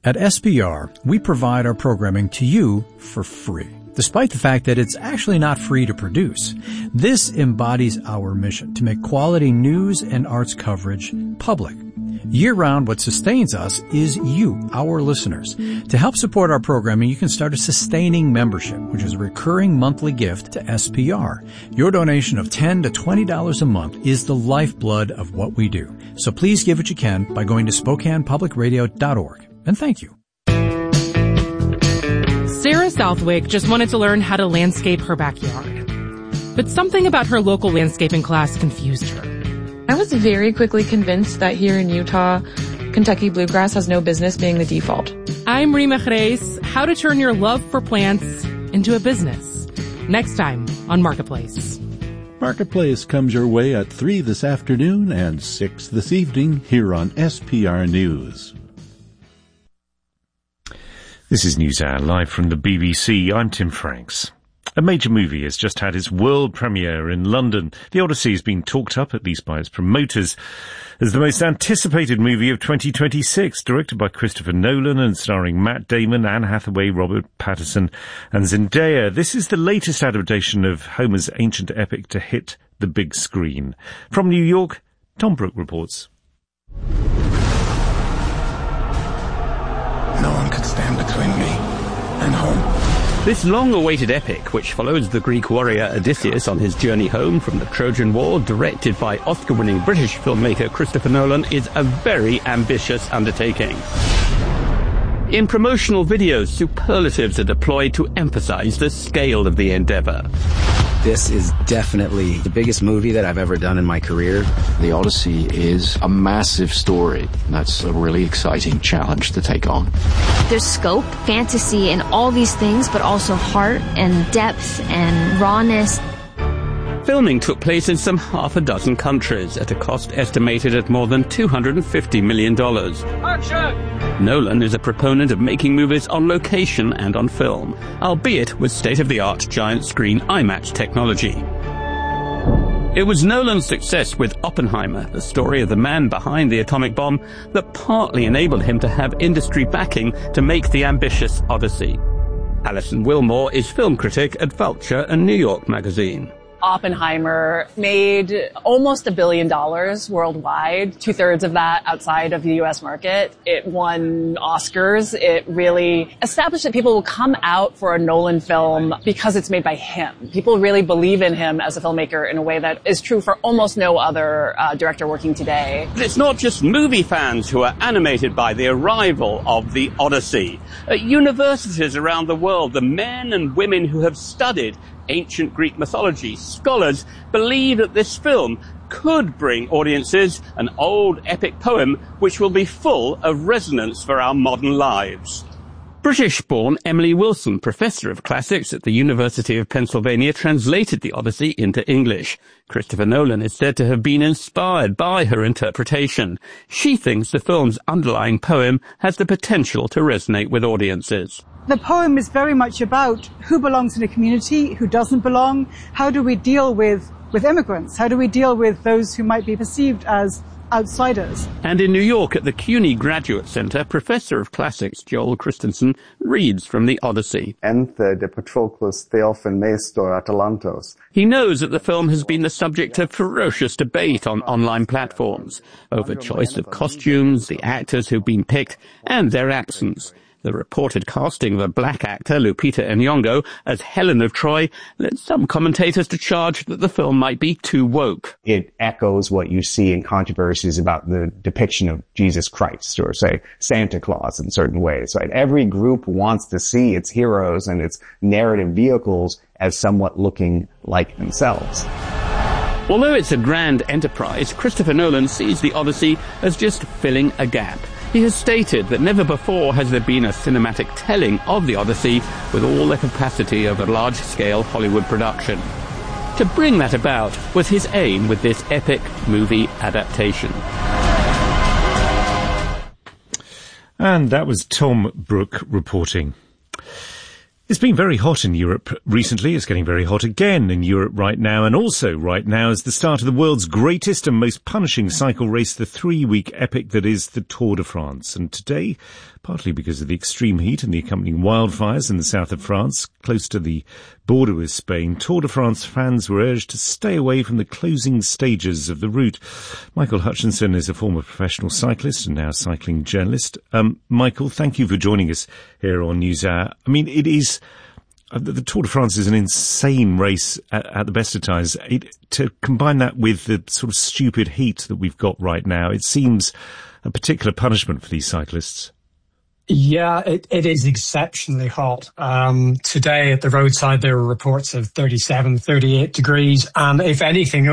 At SBR, we provide our programming to you for free, despite the fact that it's actually not free to produce. This embodies our mission to make quality news and arts coverage public. Year-round, what sustains us is you, our listeners. To help support our programming, you can start a sustaining membership, which is a recurring monthly gift to SPR. Your donation of $10 to $20 a month is the lifeblood of what we do. So please give what you can by going to SpokanePublicRadio.org. And thank you. Sarah Southwick just wanted to learn how to landscape her backyard. But something about her local landscaping class confused her. I was very quickly convinced that here in Utah, Kentucky bluegrass has no business being the default. I'm Rima Jerez. How to turn your love for plants into a business. Next time on Marketplace. Marketplace comes your way at 3 this afternoon and 6 this evening here on SPR News. This is NewsHour, live from the BBC. I'm Tim Franks. A major movie has just had its world premiere in London. The Odyssey has been talked up, at least by its promoters, as the most anticipated movie of 2026, directed by Christopher Nolan and starring Matt Damon, Anne Hathaway, Robert Pattinson and Zendaya. This is the latest adaptation of Homer's ancient epic to hit the big screen. From New York, Tom Brooke reports. No one could stand between me and home. This long-awaited epic, which follows the Greek warrior Odysseus on his journey home from the Trojan War, directed by Oscar-winning British filmmaker Christopher Nolan, is a very ambitious undertaking. In promotional videos, superlatives are deployed to emphasize the scale of the endeavor. This is definitely the biggest movie that I've ever done in my career. The Odyssey is a massive story. That's a really exciting challenge to take on. There's scope, fantasy, and all these things, but also heart and depth and rawness. Filming took place in some half a dozen countries at a cost estimated at more than $250 million. Action! Nolan is a proponent of making movies on location and on film, albeit with state-of-the-art giant screen IMAX technology. It was Nolan's success with Oppenheimer, the story of the man behind the atomic bomb, that partly enabled him to have industry backing to make the ambitious Odyssey. Alison Wilmore is film critic at Vulture and New York Magazine. Oppenheimer made almost $1 billion worldwide, 2/3 of that outside of the U.S. market. It won Oscars. It really established that people will come out for a Nolan film because it's made by him. People really believe in him as a filmmaker in a way that is true for almost no other director working today. It's not just movie fans who are animated by the arrival of the Odyssey. At universities around the world, the men and women who have studied ancient Greek mythology, scholars believe that this film could bring audiences an old epic poem which will be full of resonance for our modern lives. British-born Emily Wilson, professor of classics at the University of Pennsylvania, translated the Odyssey into English. Christopher Nolan is said to have been inspired by her interpretation. She thinks the film's underlying poem has the potential to resonate with audiences. The poem is very much about who belongs in a community, who doesn't belong. How do we deal with immigrants? How do we deal with those who might be perceived as outsiders? And in New York at the CUNY Graduate Center, Professor of Classics Joel Christensen reads from the Odyssey. Ente de Patroclus Theophan Mestor Atalantos. He knows that the film has been the subject of ferocious debate on online platforms over choice of costumes, the actors who've been picked, and their accents. The reported casting of a black actor, Lupita Nyong'o, as Helen of Troy led some commentators to charge that the film might be too woke. It echoes what you see in controversies about the depiction of Jesus Christ, or say Santa Claus in certain ways. Right? Every group wants to see its heroes and its narrative vehicles as somewhat looking like themselves. Although it's a grand enterprise, Christopher Nolan sees the Odyssey as just filling a gap. He has stated that never before has there been a cinematic telling of the Odyssey with all the capacity of a large-scale Hollywood production. To bring that about was his aim with this epic movie adaptation. And that was Tom Brooke reporting. It's been very hot in Europe recently. It's getting very hot again in Europe right now. And also right now is the start of the world's greatest and most punishing cycle race, the 3-week epic that is the Tour de France. And today, partly because of the extreme heat and the accompanying wildfires in the south of France, close to the border with Spain. Tour de France fans were urged to stay away from the closing stages of the route. Michael Hutchinson is a former professional cyclist and now cycling journalist. Michael, thank you for joining us here on NewsHour. I mean, it is... The Tour de France is an insane race at the best of times. To combine that with the sort of stupid heat that we've got right now, it seems a particular punishment for these cyclists. Yeah, it is exceptionally hot. Today at the roadside, there were reports of 37, 38 degrees. And if anything,